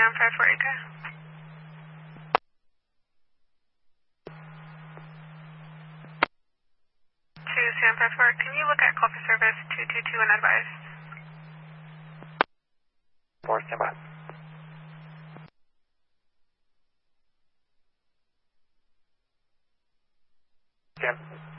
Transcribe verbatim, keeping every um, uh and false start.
Sam five four Echo. two Sam five four, can you look at call for service two two two and advise? four, stand by. Jim.